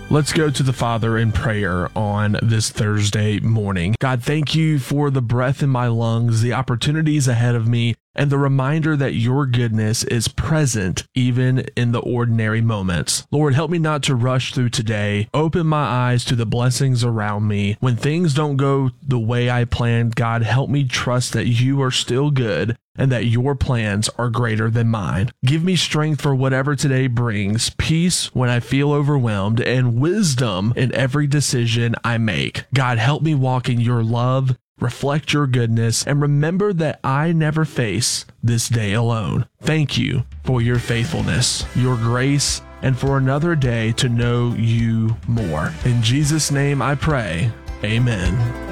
Let's go to the Father in prayer on this Thursday morning. God, thank you for the breath in my lungs, the opportunities ahead of me, and the reminder that your goodness is present even in the ordinary moments. Lord, help me not to rush through today. Open my eyes to the blessings around me. When things don't go the way I planned, God, help me trust that you are still good and that your plans are greater than mine. Give me strength for whatever today brings, peace when I feel overwhelmed, and wisdom in every decision I make. God, help me walk in your love, reflect your goodness, and remember that I never face this day alone. Thank you for your faithfulness, your grace, and for another day to know you more. In Jesus' name I pray, amen.